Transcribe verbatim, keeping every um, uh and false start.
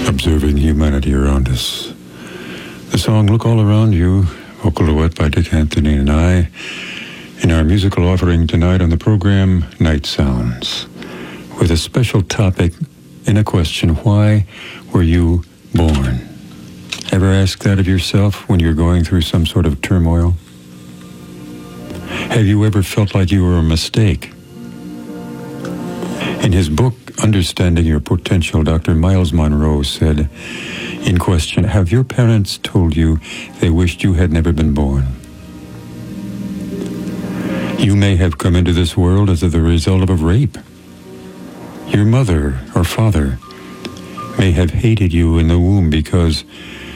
observing humanity around us. The song Look All Around You, vocal duet by Dick Anthony and I, in our musical offering tonight on the program, Night Sounds, with a special topic and a question: why were you born? Ever ask that of yourself when you're going through some sort of turmoil? Have you ever felt like you were a mistake? In his book, Understanding Your Potential, Doctor Miles Monroe said, in question, have your parents told you they wished you had never been born? You may have come into this world as the result of a rape. Your mother or father may have hated you in the womb because